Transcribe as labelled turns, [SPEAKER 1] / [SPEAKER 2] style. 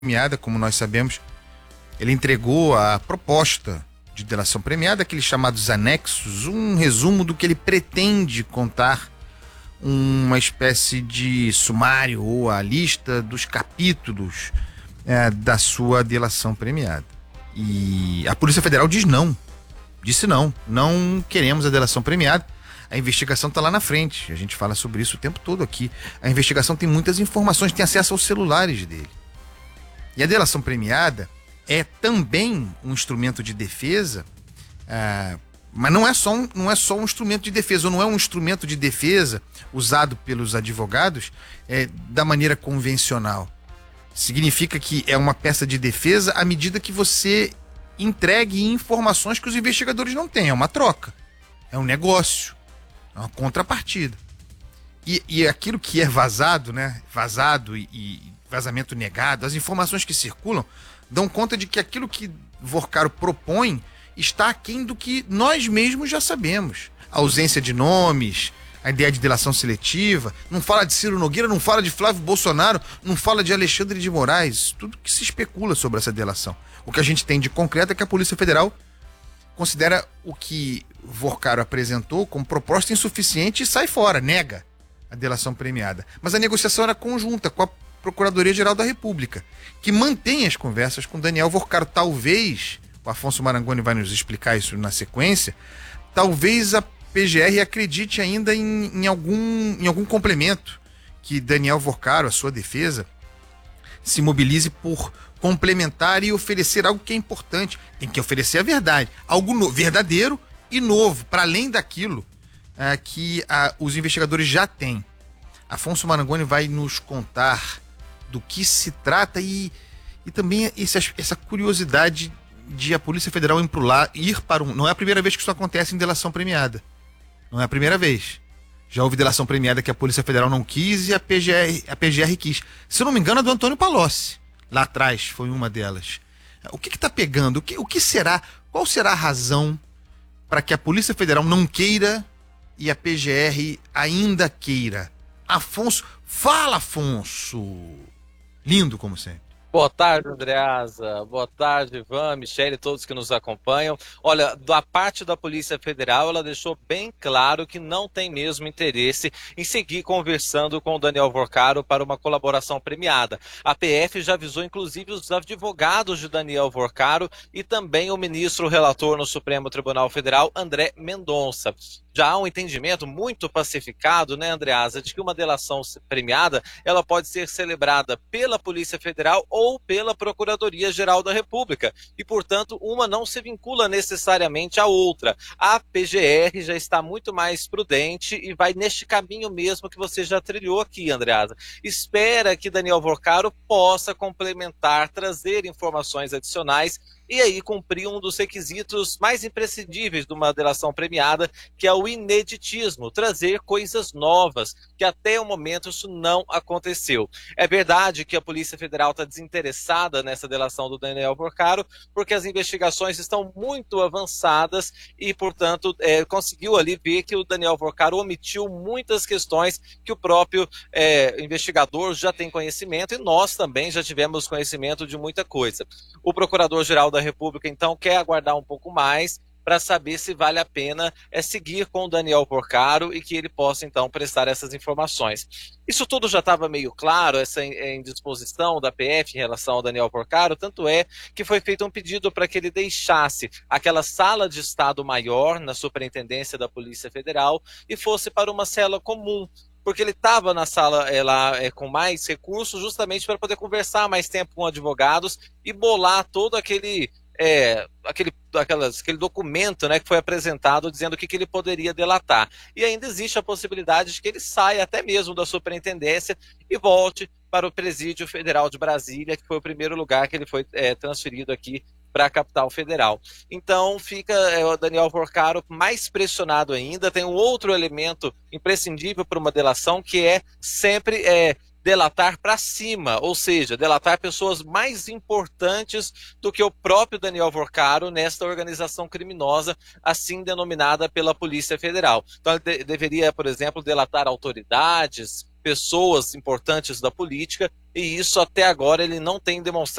[SPEAKER 1] premiada, como nós sabemos, ele entregou a proposta de delação premiada, aqueles chamados anexos, um resumo do que ele pretende contar, uma espécie de sumário ou a lista dos capítulos da sua delação premiada. E a Polícia Federal disse não queremos a delação premiada. A investigação está lá na frente, a gente fala sobre isso o tempo todo aqui. A investigação tem muitas informações, tem acesso aos celulares dele. E a delação premiada é também um instrumento de defesa, mas não é só um instrumento de defesa, ou não é um instrumento de defesa usado pelos advogados da maneira convencional. Significa que é uma peça de defesa à medida que você entregue informações que os investigadores não têm. É uma troca, é um negócio, é uma contrapartida. E aquilo que é vazado, né? Vazado e vazamento negado, as informações que circulam dão conta de que aquilo que Vorcaro propõe está aquém do que nós mesmos já sabemos. A ausência de nomes, a ideia de delação seletiva, não fala de Ciro Nogueira, não fala de Flávio Bolsonaro, não fala de Alexandre de Moraes, tudo que se especula sobre essa delação. O que a gente tem de concreto é que a Polícia Federal considera o que Vorcaro apresentou como proposta insuficiente e sai fora, nega a delação premiada. Mas a negociação era conjunta com a Procuradoria-Geral da República, que mantém as conversas com Daniel Vorcaro. Talvez, o Afonso Marangoni vai nos explicar isso na sequência, talvez a PGR acredite ainda em algum complemento, que Daniel Vorcaro, a sua defesa, se mobilize por complementar e oferecer algo que é importante. Tem que oferecer a verdade, algo verdadeiro e novo, para além daquilo que os investigadores já têm. Afonso Marangoni vai nos contar do que se trata e também essa curiosidade de a Polícia Federal ir para não é a primeira vez que isso acontece em delação premiada. Não é a primeira vez. Já houve delação premiada que a Polícia Federal não quis e a PGR quis. Se eu não me engano, a do Antônio Palocci, lá atrás, foi uma delas. O que está pegando? O que será? Qual será a razão para que a Polícia Federal não queira e a PGR ainda queira? Afonso, fala, Afonso! Lindo, como sempre.
[SPEAKER 2] Boa tarde, Andreasa. Boa tarde, Ivan, Michele, todos que nos acompanham. Olha, da parte da Polícia Federal, ela deixou bem claro que não tem mesmo interesse em seguir conversando com o Daniel Vorcaro para uma colaboração premiada. A PF já avisou, inclusive, os advogados de Daniel Vorcaro e também o ministro relator no Supremo Tribunal Federal, André Mendonça. Já há um entendimento muito pacificado, né, Andreasa, de que uma delação premiada ela pode ser celebrada pela Polícia Federal ou pela Procuradoria-Geral da República. E, portanto, uma não se vincula necessariamente à outra. A PGR já está muito mais prudente e vai neste caminho mesmo que você já trilhou aqui, Andreasa. Espera que Daniel Vorcaro possa complementar, trazer informações adicionais e aí cumprir um dos requisitos mais imprescindíveis de uma delação premiada, que é o ineditismo, trazer coisas novas, que até o momento isso não aconteceu. É verdade que a Polícia Federal está desinteressada nessa delação do Daniel Vorcaro, porque as investigações estão muito avançadas e, portanto, conseguiu ali ver que o Daniel Vorcaro omitiu muitas questões que o próprio investigador já tem conhecimento e nós também já tivemos conhecimento de muita coisa. O Procurador-Geral da República, então, quer aguardar um pouco mais para saber se vale a pena seguir com o Daniel Vorcaro e que ele possa, então, prestar essas informações. Isso tudo já estava meio claro, essa indisposição da PF em relação ao Daniel Vorcaro, tanto é que foi feito um pedido para que ele deixasse aquela sala de Estado maior na Superintendência da Polícia Federal e fosse para uma cela comum, porque ele estava na sala lá com mais recursos justamente para poder conversar mais tempo com advogados e bolar todo aquele documento, né, que foi apresentado dizendo o que ele poderia delatar. E ainda existe a possibilidade de que ele saia até mesmo da superintendência e volte para o Presídio Federal de Brasília, que foi o primeiro lugar que ele foi transferido aqui para a capital federal. Então fica o Daniel Vorcaro mais pressionado ainda. Tem um outro elemento imprescindível para uma delação, que é sempre delatar para cima, ou seja, delatar pessoas mais importantes do que o próprio Daniel Vorcaro nesta organização criminosa, assim denominada pela Polícia Federal. Então ele deveria, por exemplo, delatar autoridades, pessoas importantes da política, e isso até agora ele não tem demonstrado